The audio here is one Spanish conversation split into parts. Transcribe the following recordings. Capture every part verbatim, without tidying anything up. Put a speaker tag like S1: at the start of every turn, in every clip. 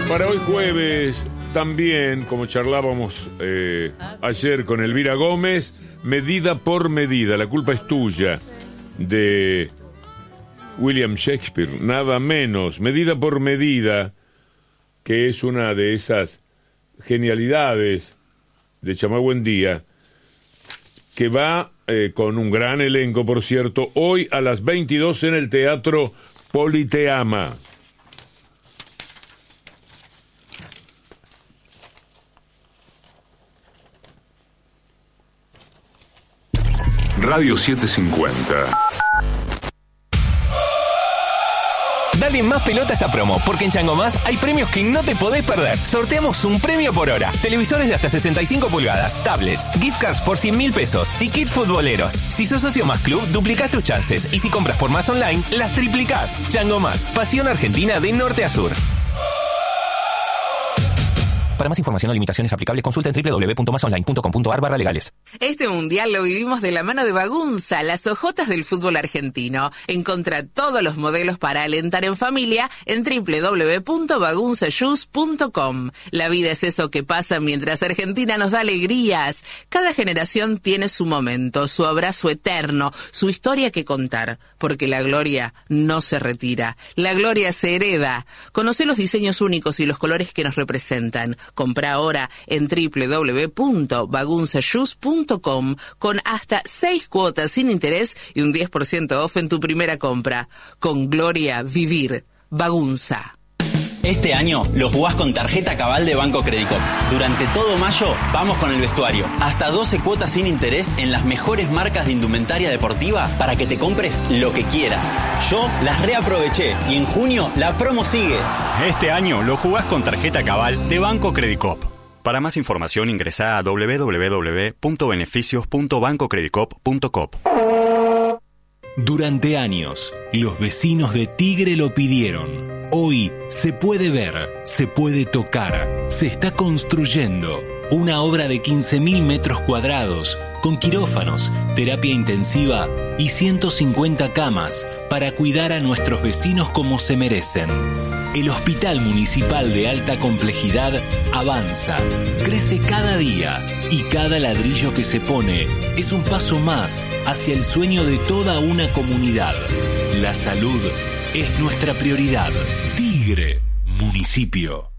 S1: Para hoy jueves, también, como charlábamos eh, ayer con Elvira Gómez, Medida por Medida, la culpa es tuya, de William Shakespeare, nada menos. Medida por Medida, que es una de esas genialidades de Chamahuendía, que va eh, con un gran elenco, por cierto, hoy a las veintidós en el Teatro Politeama.
S2: Radio setecientos cincuenta.
S3: Dale más pelota a esta promo, porque en Chango Más hay premios que no te podés perder. Sorteamos un premio por hora. Televisores de hasta sesenta y cinco pulgadas, tablets, gift cards por cien mil pesos y kit futboleros. Si sos socio Más Club, duplicás tus chances. Y si compras por Más Online, las triplicás. Chango Más, pasión argentina de norte a sur. Para más información o limitaciones aplicables, consulta en doble u doble u doble u punto más online punto com punto a r barra legales.
S4: Este mundial lo vivimos de la mano de Bagunza, las ojotas del fútbol argentino. Encontrá todos los modelos para alentar en familia en doble u doble u doble u punto bagunza shoes punto com. La vida es eso que pasa mientras Argentina nos da alegrías. Cada generación tiene su momento, su abrazo eterno, su historia que contar, porque la gloria no se retira. La gloria se hereda. Conocé los diseños únicos y los colores que nos representan. Comprá ahora en doble u doble u doble u punto bagunza shoes punto com con hasta seis cuotas sin interés y un diez por ciento off en tu primera compra. Con gloria, vivir. Bagunza.
S5: Este año lo jugás con tarjeta Cabal de Banco Credicop. Durante todo mayo vamos con el vestuario. Hasta doce cuotas sin interés en las mejores marcas de indumentaria deportiva para que te compres lo que quieras. Yo las reaproveché y en junio la promo sigue.
S6: Este año lo jugás con tarjeta Cabal de Banco Credicop. Para más información ingresá a doble u doble u doble u punto beneficios punto banco credicop punto com.
S7: Durante años, los vecinos de Tigre lo pidieron. Hoy se puede ver, se puede tocar, se está construyendo una obra de quince mil metros cuadrados con quirófanos, terapia intensiva y ciento cincuenta camas para cuidar a nuestros vecinos como se merecen. El Hospital Municipal de Alta Complejidad avanza, crece cada día y cada ladrillo que se pone es un paso más hacia el sueño de toda una comunidad. La salud es nuestra prioridad. Tigre, municipio.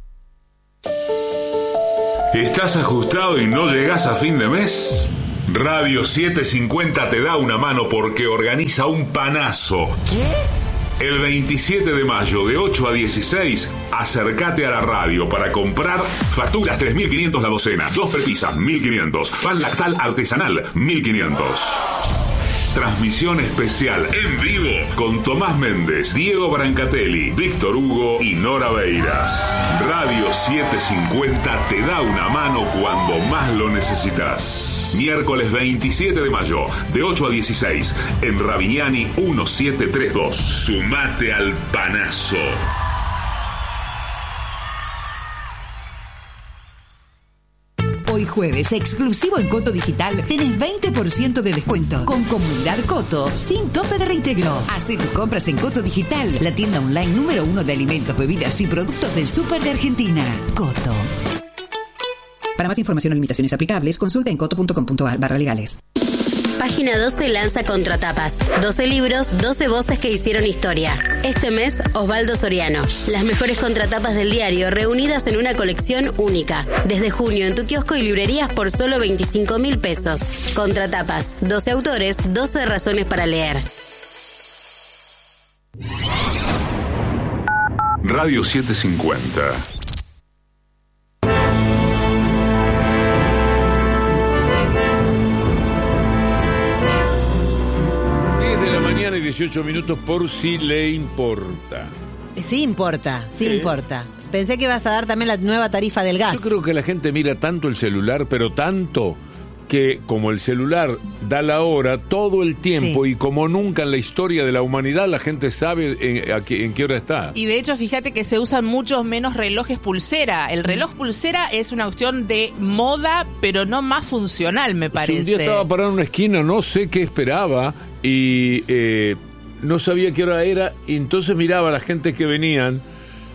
S2: ¿Estás ajustado y no llegás a fin de mes? Radio setecientos cincuenta te da una mano porque organiza un panazo. El veintisiete de mayo de ocho a dieciséis, acércate a la radio para comprar facturas tres mil quinientos la docena, dos prepisas mil quinientos, pan lactal artesanal mil quinientos. Transmisión especial en vivo con Tomás Méndez, Diego Brancatelli, Víctor Hugo y Nora Beiras. Radio setecientos cincuenta te da una mano cuando más lo necesitas. Miércoles veintisiete de mayo, de ocho a dieciséis, en Ravignani diecisiete treinta y dos. Sumate al panazo.
S8: Hoy jueves, exclusivo en Coto Digital, tenés veinte por ciento de descuento con Comunidad Coto, sin tope de reintegro. Hacé tus compras en Coto Digital, la tienda online número uno de alimentos, bebidas y productos del súper de Argentina. Coto. Para más información o limitaciones aplicables, consulta en coto punto com punto a r barra legales.
S9: Página doce lanza Contratapas. doce libros, doce voces que hicieron historia. Este mes, Osvaldo Soriano. Las mejores contratapas del diario reunidas en una colección única. Desde junio en tu kiosco y librerías por solo veinticinco mil pesos. Contratapas. doce autores, doce razones para leer.
S2: Radio setecientos cincuenta.
S1: Y dieciocho minutos por si le importa.
S10: Sí importa, sí ¿Qué? importa. Pensé que ibas a dar también la nueva tarifa del gas.
S1: Yo creo que la gente mira tanto el celular, pero tanto que como el celular da la hora todo el tiempo sí. y como nunca en la historia de la humanidad la gente sabe en, a qué, en qué hora está.
S11: Y de hecho fíjate que se usan muchos menos relojes pulsera. El reloj pulsera es una cuestión de moda, pero no más funcional, me parece.
S1: Si un día estaba parado en una esquina, no sé qué esperaba y eh, no sabía qué hora era y entonces miraba a la gente que venían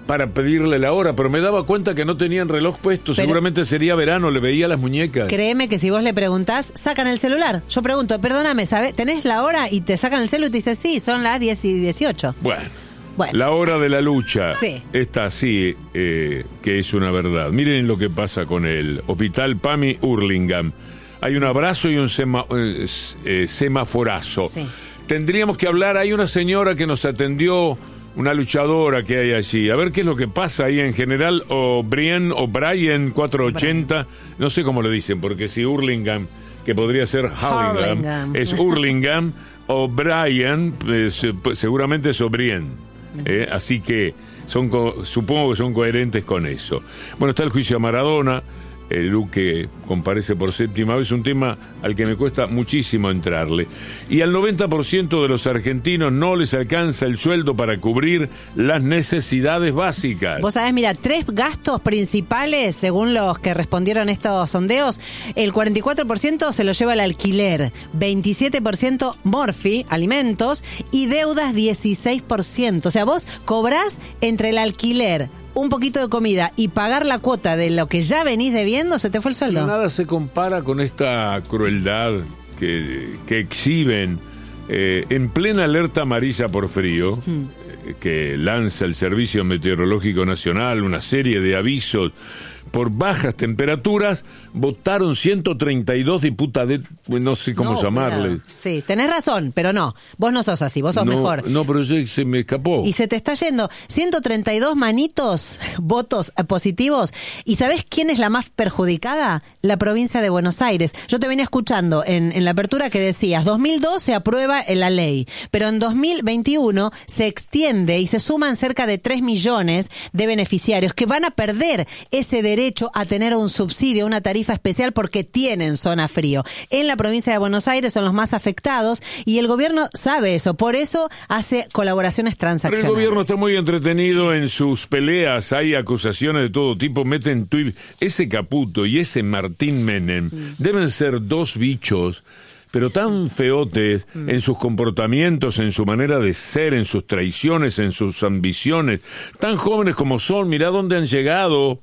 S1: para pedirle la hora, pero me daba cuenta que no tenían reloj puesto, pero seguramente sería verano, le veía las muñecas.
S10: Créeme que si vos le preguntás, sacan el celular. Yo pregunto, perdóname, ¿sabes? ¿Tenés la hora? Y te sacan el celular y te dicen, sí, son las diez y dieciocho.
S1: Bueno,
S10: bueno.
S1: La hora de la lucha.
S10: Sí.
S1: Esta sí eh, que es una verdad. Miren lo que pasa con el Hospital P A M I Hurlingham. Hay un abrazo y un sema, eh, eh, semaforazo. Sí. Tendríamos que hablar, hay una señora que nos atendió, una luchadora que hay allí. A ver qué es lo que pasa ahí en general. O Brian o Brian cuatrocientos ochenta. No sé cómo le dicen, porque si Hurlingham, que podría ser Hurlingham, Hurlingham. Es Hurlingham. O Brian, pues, seguramente es O'Brien. Eh, así que son co- supongo que son coherentes con eso. Bueno, está el juicio a Maradona. El Luque comparece por séptima vez, un tema al que me cuesta muchísimo entrarle. Y al noventa por ciento de los argentinos no les alcanza el sueldo para cubrir las necesidades básicas.
S10: Vos sabés, mira, tres gastos principales, según los que respondieron estos sondeos, el cuarenta y cuatro por ciento se lo lleva el alquiler, veintisiete por ciento morfi, alimentos, y deudas dieciséis por ciento. O sea, vos cobrás entre el alquiler, un poquito de comida y pagar la cuota de lo que ya venís debiendo, se te fue el sueldo.
S1: Nada se compara con esta crueldad que, que exhiben eh, en plena alerta amarilla por frío, hmm. eh, que lanza el Servicio Meteorológico Nacional, una serie de avisos por bajas temperaturas. Votaron ciento treinta y dos diputados, no sé cómo no, llamarle.
S10: Claro. Sí, tenés razón, pero no, vos no sos así, vos sos
S1: no,
S10: mejor.
S1: No, pero yo, se me escapó.
S10: Y se te está yendo ciento treinta y dos manitos, votos positivos. ¿Y sabés quién es la más perjudicada? La provincia de Buenos Aires. Yo te venía escuchando en, en la apertura que decías, dos mil dos se aprueba la ley, pero en dos mil veintiuno se extiende y se suman cerca de tres millones de beneficiarios que van a perder ese derecho a tener un subsidio, una tarifa especial porque tienen zona frío. En la provincia de Buenos Aires son los más afectados y el gobierno sabe eso, por eso hace colaboraciones transaccionales.
S1: Pero el gobierno está muy entretenido en sus peleas, hay acusaciones de todo tipo, meten tuit. Ese Caputo y ese Martín Menem mm. deben ser dos bichos, pero tan feotes mm. en sus comportamientos, en su manera de ser, en sus traiciones, en sus ambiciones, tan jóvenes como son, mirá dónde han llegado.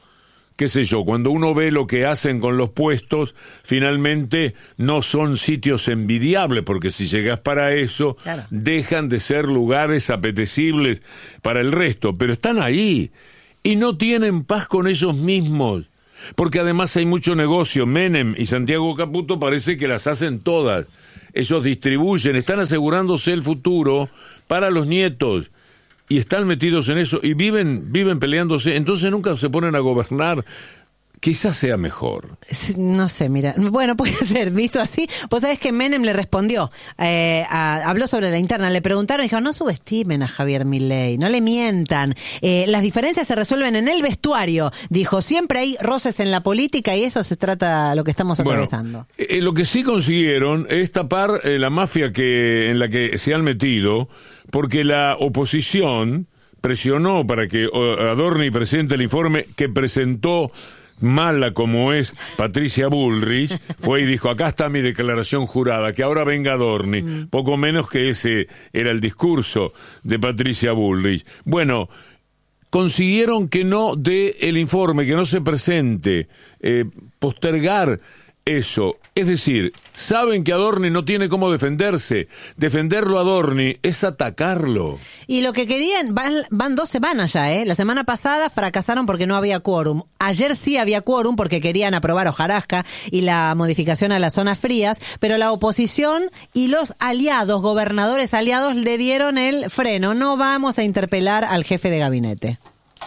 S1: Qué sé yo, cuando uno ve lo que hacen con los puestos, finalmente no son sitios envidiables, porque si llegas para eso, claro, dejan de ser lugares apetecibles para el resto, pero están ahí y no tienen paz con ellos mismos, porque además hay mucho negocio. Menem y Santiago Caputo parece que las hacen todas, ellos distribuyen, están asegurándose el futuro para los nietos. Y están metidos en eso y viven viven peleándose, entonces nunca se ponen a gobernar. Quizás sea mejor.
S10: No sé, mira. Bueno, puede ser, visto así. Vos sabés que Menem le respondió, eh, a, habló sobre la interna, le preguntaron y dijo, no subestimen a Javier Milei, no le mientan. Eh, las diferencias se resuelven en el vestuario. Dijo, siempre hay roces en la política y eso se trata lo que estamos atravesando.
S1: Bueno, eh, lo que sí consiguieron es tapar eh, la mafia que en la que se han metido, porque la oposición presionó para que Adorni presente el informe que presentó mala como es Patricia Bullrich, fue y dijo, acá está mi declaración jurada, que ahora venga Adorni. Mm. Poco menos que ese era el discurso de Patricia Bullrich. Bueno, consiguieron que no dé el informe, que no se presente, eh, postergar eso. Es decir, saben que Adorni no tiene cómo defenderse. Defenderlo a Adorni es atacarlo.
S10: Y lo que querían, van, van dos semanas ya, ¿eh? La semana pasada fracasaron porque no había quórum. Ayer sí había quórum porque querían aprobar hojarasca y la modificación a las zonas frías, pero la oposición y los aliados, gobernadores aliados, le dieron el freno. No vamos a interpelar al jefe de gabinete.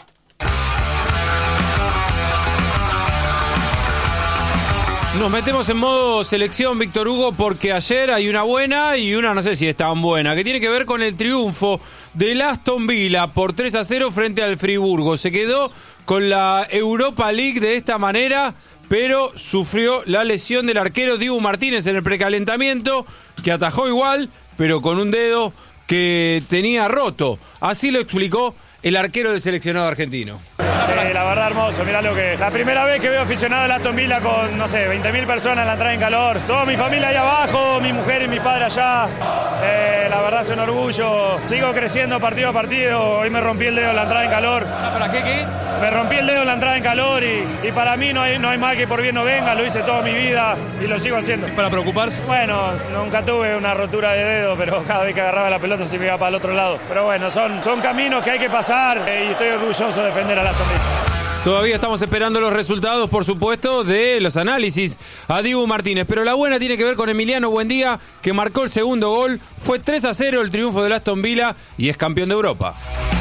S12: Nos metemos en modo selección, Víctor Hugo, porque ayer hay una buena y una no sé si es tan buena, que tiene que ver con el triunfo del Aston Villa por tres a cero frente al Friburgo. Se quedó con la Europa League de esta manera, pero sufrió la lesión del arquero Dibu Martínez en el precalentamiento, que atajó igual, pero con un dedo que tenía roto. Así lo explicó el arquero del seleccionado argentino.
S13: Sí, la verdad hermoso, mirá lo que... La primera vez que veo aficionado al Aston Villa con, no sé, veinte mil personas en la entrada en calor. Toda mi familia ahí abajo, mi mujer y mi padre allá. Eh, la verdad es un orgullo. Sigo creciendo partido a partido. Hoy me rompí el dedo en la entrada en calor.
S12: ¿Para qué, qué?
S13: Me rompí el dedo en la entrada en calor y, y para mí no hay, no hay mal que por bien no venga. Lo hice toda mi vida y lo sigo haciendo.
S12: ¿Para preocuparse?
S13: Bueno, nunca tuve una rotura de dedo, pero cada vez que agarraba la pelota se me iba para el otro lado. Pero bueno, son, son caminos que hay que pasar eh, y estoy orgulloso de defender a la Aston Villa.
S12: Todavía estamos esperando los resultados, por supuesto, de los análisis a Dibu Martínez. Pero la buena tiene que ver con Emiliano Buendía, que marcó el segundo gol. Fue tres a cero el triunfo del Aston Villa y es campeón de Europa.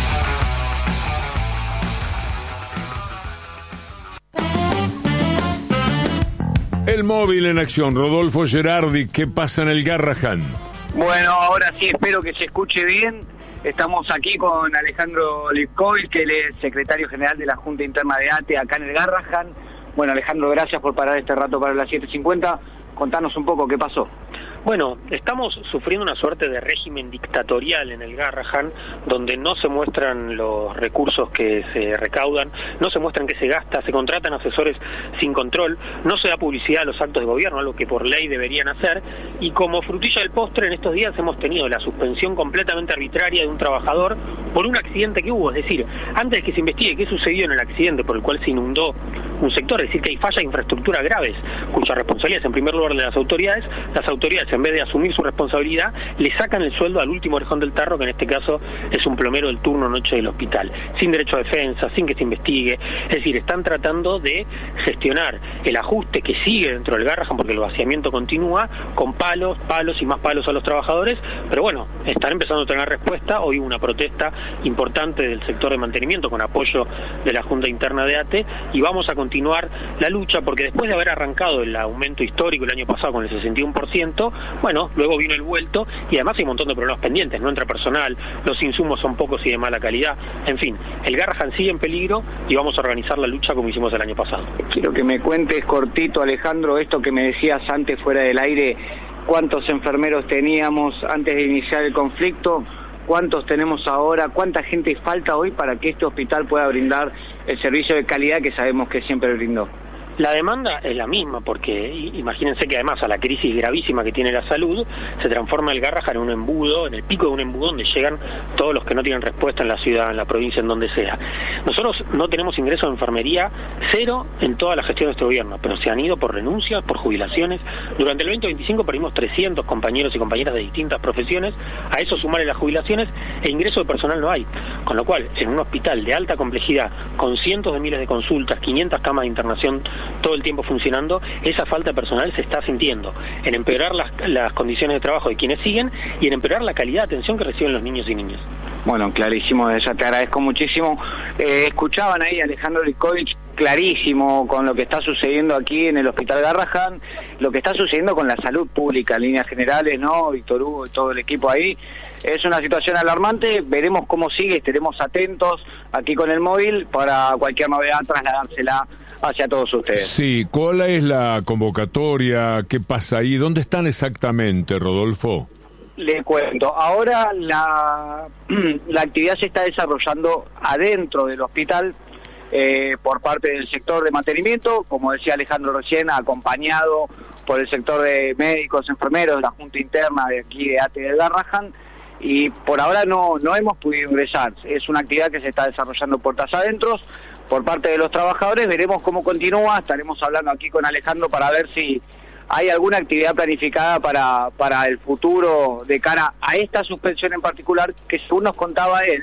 S1: El móvil en acción. Rodolfo Gerardi, ¿qué pasa en el Garrahan?
S14: Bueno, ahora sí espero que se escuche bien. Estamos aquí con Alejandro Lipkovic, que él es secretario general de la Junta Interna de A T E acá en el Garrahan. Bueno, Alejandro, gracias por parar este rato para las siete cincuenta. Contanos un poco qué pasó.
S15: Bueno, estamos sufriendo una suerte de régimen dictatorial en el Garrahan, donde no se muestran los recursos que se recaudan, no se muestran que se gasta, se contratan asesores sin control, no se da publicidad a los actos de gobierno, algo que por ley deberían hacer, y como frutilla del postre en estos días hemos tenido la suspensión completamente arbitraria de un trabajador por un accidente que hubo, es decir, antes de que se investigue qué sucedió en el accidente por el cual se inundó un sector, es decir, que hay fallas de infraestructura graves, cuya responsabilidad es en primer lugar de las autoridades, las autoridades en vez de asumir su responsabilidad, le sacan el sueldo al último orejón del tarro, que en este caso es un plomero del turno noche del hospital, sin derecho a defensa, sin que se investigue, es decir, están tratando de gestionar el ajuste que sigue dentro del Garrahan, porque el vaciamiento continúa, con palos, palos y más palos a los trabajadores, pero bueno, están empezando a tener respuesta. Hoy hubo una protesta importante del sector de mantenimiento con apoyo de la Junta Interna de A T E y vamos a continuar la lucha, porque después de haber arrancado el aumento histórico el año pasado con el sesenta y uno por ciento, bueno, luego vino el vuelto y además hay un montón de problemas pendientes, no entra personal, los insumos son pocos y de mala calidad, en fin, el Garrahan sigue en peligro y vamos a organizar la lucha como hicimos el año pasado.
S14: Quiero que me cuentes cortito, Alejandro, esto que me decías antes fuera del aire, cuántos enfermeros teníamos antes de iniciar el conflicto, cuántos tenemos ahora, cuánta gente falta hoy para que este hospital pueda brindar el servicio de calidad que sabemos que siempre brindó.
S15: La demanda es la misma, porque imagínense que además a la crisis gravísima que tiene la salud, se transforma el Garrahan en un embudo, en el pico de un embudo donde llegan todos los que no tienen respuesta en la ciudad, en la provincia, en donde sea. Nosotros no tenemos ingreso de enfermería, cero en toda la gestión de este gobierno, pero se han ido por renuncias, por jubilaciones. Durante el veinte veinticinco perdimos trescientos compañeros y compañeras de distintas profesiones, a eso sumarle las jubilaciones e ingreso de personal no hay. Con lo cual, en un hospital de alta complejidad, con cientos de miles de consultas, quinientas camas de internación, todo el tiempo funcionando, esa falta de personal se está sintiendo en empeorar las, las condiciones de trabajo de quienes siguen y en empeorar la calidad de atención que reciben los niños y niñas.
S14: Bueno, clarísimo, ya te agradezco muchísimo. Eh, escuchaban ahí a Alejandro Lipkovic, clarísimo con lo que está sucediendo aquí en el Hospital Garrahan, lo que está sucediendo con la salud pública en líneas generales, ¿no? Víctor Hugo y todo el equipo ahí. Es una situación alarmante, veremos cómo sigue, estaremos atentos aquí con el móvil para cualquier novedad trasladársela hacia todos ustedes.
S1: Sí, ¿cuál es la convocatoria? ¿Qué pasa ahí? ¿Dónde están exactamente, Rodolfo?
S14: Le cuento, ahora la, la actividad se está desarrollando adentro del hospital eh, por parte del sector de mantenimiento, como decía Alejandro recién, acompañado por el sector de médicos, enfermeros, la Junta Interna de aquí de A T E del Garrahan, y por ahora no, no hemos podido ingresar. Es una actividad que se está desarrollando puertas adentro por parte de los trabajadores, veremos cómo continúa, estaremos hablando aquí con Alejandro para ver si hay alguna actividad planificada para, para el futuro de cara a esta suspensión en particular, que según nos contaba él,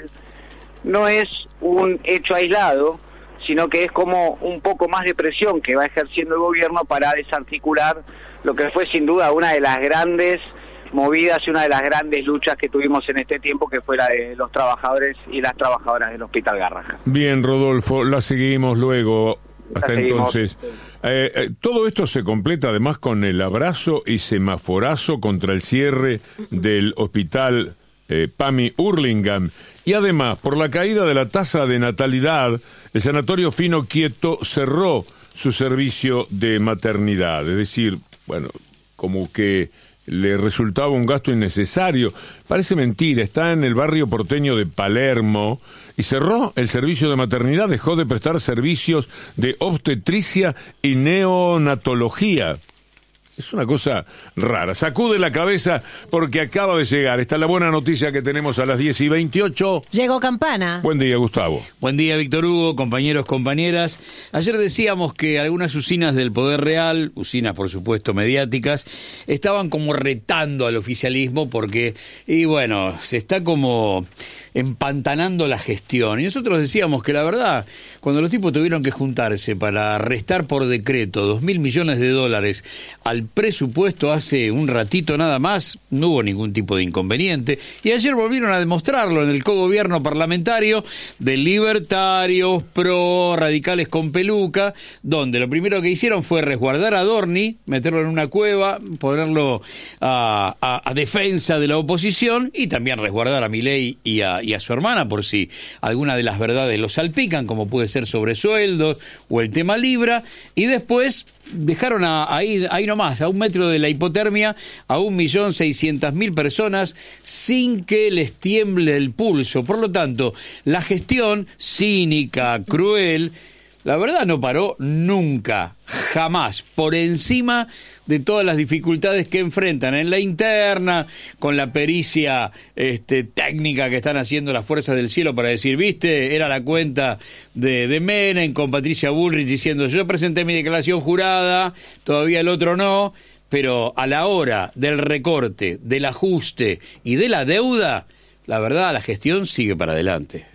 S14: no es un hecho aislado, sino que es como un poco más de presión que va ejerciendo el gobierno para desarticular lo que fue sin duda una de las grandes movidas y una de las grandes luchas que tuvimos en este tiempo, que fue la de los trabajadores y las trabajadoras del Hospital Garrahan.
S1: Bien, Rodolfo, la seguimos luego. Hasta la entonces. Seguimos. Eh, eh, todo esto se completa además con el abrazo y semaforazo contra el cierre del Hospital eh, PAMI Hurlingham. Y además, por la caída de la tasa de natalidad, el Sanatorio Fino Quieto cerró su servicio de maternidad. Es decir, bueno, como que le resultaba un gasto innecesario. Parece mentira, está en el barrio porteño de Palermo y cerró el servicio de maternidad, dejó de prestar servicios de obstetricia y neonatología. Es una cosa rara. Sacude la cabeza porque acaba de llegar. Esta es la buena noticia que tenemos a las diez y veintiocho.
S10: Llegó Campana.
S1: Buen día, Gustavo.
S16: Buen día, Víctor Hugo, compañeros, compañeras. Ayer decíamos que algunas usinas del Poder Real, usinas por supuesto mediáticas, estaban como retando al oficialismo porque, y bueno, se está como empantanando la gestión. Y nosotros decíamos que la verdad, cuando los tipos tuvieron que juntarse para restar por decreto dos mil millones de dólares al presupuesto hace un ratito nada más, no hubo ningún tipo de inconveniente. Y ayer volvieron a demostrarlo en el cogobierno parlamentario de libertarios, pro, radicales con peluca, donde lo primero que hicieron fue resguardar a Dorni, meterlo en una cueva, ponerlo a, a, a defensa de la oposición y también resguardar a Milei y a y a su hermana por si alguna de las verdades lo salpican, como puede ser sobresueldos o el tema Libra, y después dejaron a, ahí, ahí nomás, a un metro de la hipotermia, a un millón seiscientas mil personas sin que les tiemble el pulso. Por lo tanto, la gestión cínica, cruel, la verdad no paró nunca, jamás, por encima de todas las dificultades que enfrentan en la interna, con la pericia este, técnica que están haciendo las fuerzas del cielo para decir, viste, era la cuenta de, de Menem, con Patricia Bullrich diciendo, yo presenté mi declaración jurada, todavía el otro no, pero a la hora del recorte, del ajuste y de la deuda, la verdad, la gestión sigue para adelante.